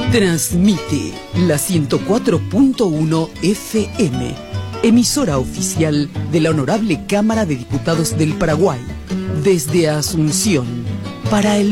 Transmite la 104.1 FM, emisora oficial de la Honorable Cámara de Diputados del Paraguay, desde Asunción, para el